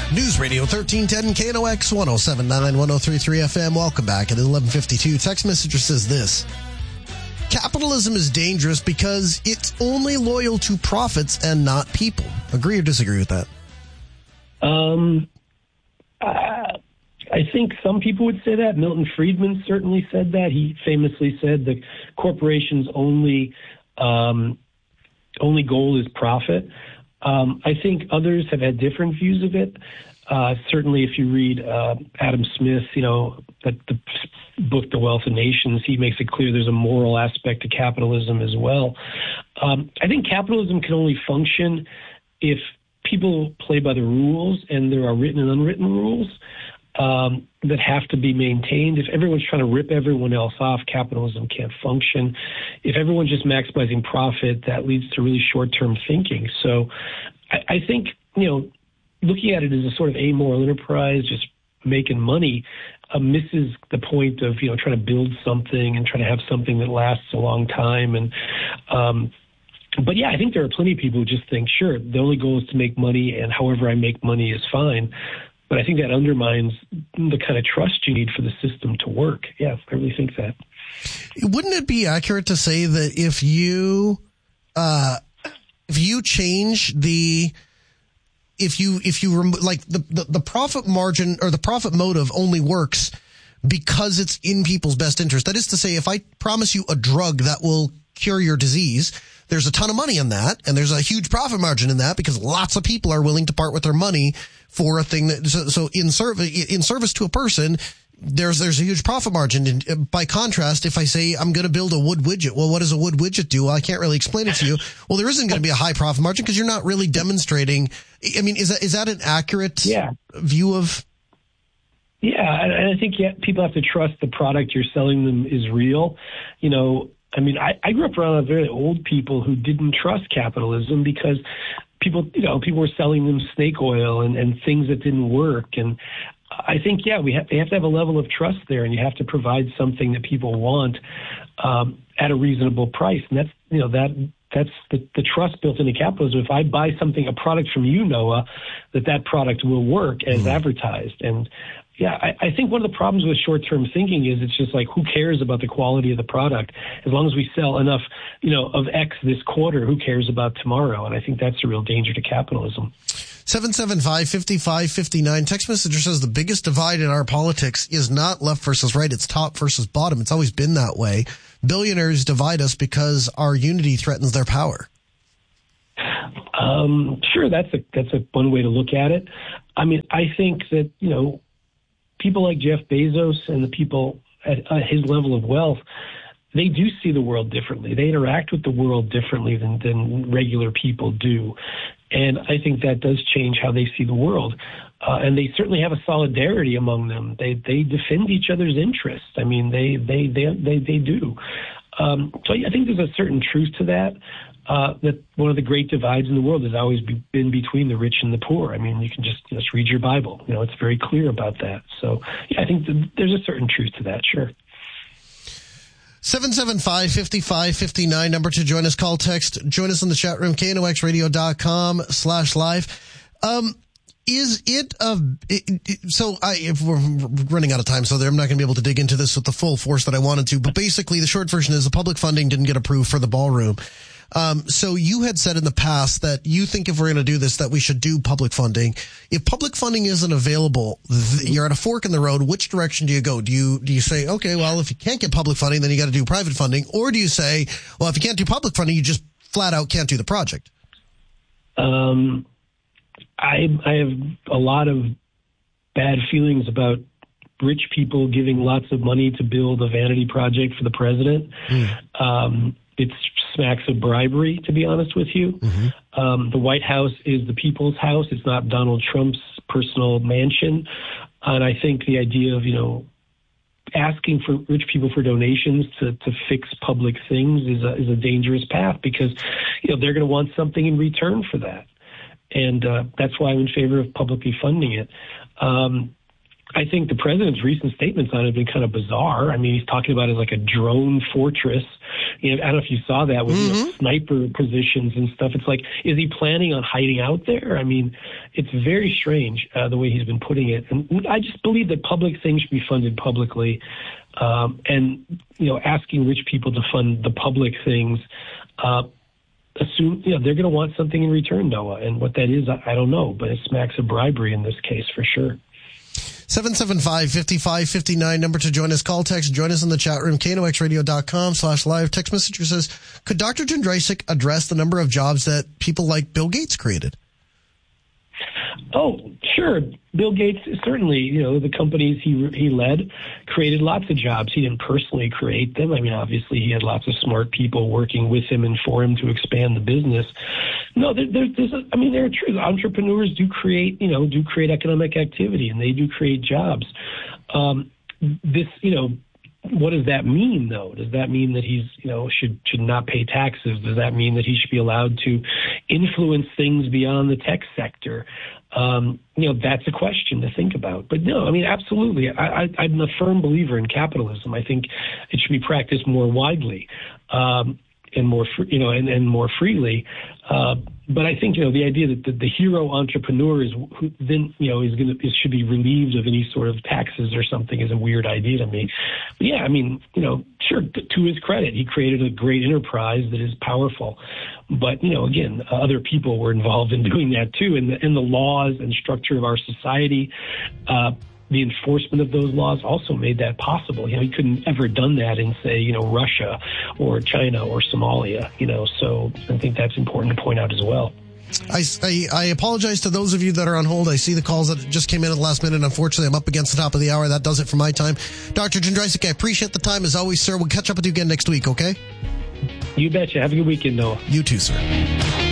News Radio 1310 KNOX 1079 1033 FM. Welcome back at 11:52. Text messenger says this: capitalism is dangerous because it's only loyal to profits and not people. Agree or disagree with that? I think some people would say that. Milton Friedman certainly said that. He famously said the corporation's only goal is profit. I think others have had different views of it. Certainly, if you read Adam Smith, the book, The Wealth of Nations, he makes it clear there's a moral aspect to capitalism as well. I think capitalism can only function if people play by the rules, and there are written and unwritten rules that have to be maintained. If everyone's trying to rip everyone else off, capitalism can't function. If everyone's just maximizing profit, that leads to really short-term thinking. So I think, looking at it as a sort of amoral enterprise, just making money, misses the point of, trying to build something and trying to have something that lasts a long time. And, but yeah, I think there are plenty of people who just think, sure, the only goal is to make money, and however I make money is fine. But I think that undermines the kind of trust you need for the system to work. Yeah, I really think that. Wouldn't it be accurate to say that if you change the the profit margin or the profit motive only works because it's in people's best interest? That is to say, if I promise you a drug that will cure your disease, there's a ton of money in that, and there's a huge profit margin in that because lots of people are willing to part with their money for a thing that. So in service to a person, there's a huge profit margin. And by contrast, if I say I'm going to build a wood widget, well, what does a wood widget do? Well, I can't really explain it to you. Well, there isn't going to be a high profit margin because you're not really demonstrating. I mean, is that an accurate view of? Yeah, and I think people have to trust the product you're selling them is real. I grew up around very old people who didn't trust capitalism because people were selling them snake oil and things that didn't work. And I think, they have to have a level of trust there, and you have to provide something that people want at a reasonable price. And that's the trust built into capitalism. If I buy a product from you, Noah, that product will work as advertised. And I think one of the problems with short-term thinking is it's just like, who cares about the quality of the product? As long as we sell enough, of X this quarter, who cares about tomorrow? And I think that's a real danger to capitalism. 775-5559. Text messenger says the biggest divide in our politics is not left versus right. It's top versus bottom. It's always been that way. Billionaires divide us because our unity threatens their power. Sure, that's a one way to look at it. I mean, I think that, people like Jeff Bezos and the people at his level of wealth, they do see the world differently. They interact with the world differently than regular people do. And I think that does change how they see the world. And they certainly have a solidarity among them. They defend each other's interests. I mean, they do. So I think there's a certain truth to that. That one of the great divides in the world has always been between the rich and the poor. I mean, you can just read your Bible. It's very clear about that. So, I think there's a certain truth to that, sure. 775-5559, number to join us, call, text. Join us in the chat room, knoxradio.com/live. If we're running out of time, so I'm not going to be able to dig into this with the full force that I wanted to, but basically the short version is the public funding didn't get approved for the ballroom. So you had said in the past that you think if we're going to do this, that we should do public funding. If public funding isn't available, you're at a fork in the road. Which direction do you go? Do you say, okay, well, if you can't get public funding, then you got to do private funding? Or do you say, well, if you can't do public funding, you just flat out can't do the project? I have a lot of bad feelings about rich people giving lots of money to build a vanity project for the president. It smacks of bribery, to be honest with you. Mm-hmm. The White House is the people's house. It's not Donald Trump's personal mansion. And I think the idea of, asking for rich people for donations to fix public things is a dangerous path because, they're going to want something in return for that. And that's why I'm in favor of publicly funding it. I think the president's recent statements on it have been kind of bizarre. I mean, he's talking about it as like a drone fortress. I don't know if you saw that with sniper positions and stuff. It's like, is he planning on hiding out there? I mean, it's very strange the way he's been putting it. And I just believe that public things should be funded publicly. And, asking rich people to fund the public things, assume, they're going to want something in return, Noah. And what that is, I don't know, but it smacks of bribery in this case for sure. 775-5559, number to join us. Call, text, join us in the chat room, knoxradio.com/live. Text messenger says, could Dr. Jędrzejczyk address the number of jobs that people like Bill Gates created? Oh, sure. Bill Gates, certainly, the companies he led created lots of jobs. He didn't personally create them. I mean, obviously, he had lots of smart people working with him and for him to expand the business. No, there are true. Entrepreneurs do create economic activity, and they do create jobs. What does that mean, though? Does that mean that he's, should not pay taxes? Does that mean that he should be allowed to influence things beyond the tech sector? That's a question to think about. But no, I mean, absolutely. I'm a firm believer in capitalism. I think it should be practiced more widely. And more, and more freely. But I think, the idea that the hero entrepreneur should be relieved of any sort of taxes or something is a weird idea to me. But yeah, I mean, sure, to his credit, he created a great enterprise that is powerful. But, again, other people were involved in doing that too. And the laws and structure of our society, the enforcement of those laws also made that possible. He couldn't ever done that in, say, Russia or China or Somalia, so I think that's important to point out as well. I apologize to those of you that are on hold. I see the calls that just came in at the last minute. Unfortunately, I'm up against the top of the hour. That does it for my time. Dr. Jędrzejczyk, I appreciate the time as always, sir. We'll catch up with you again next week, okay? You betcha. Have a good weekend, Noah. You too, sir.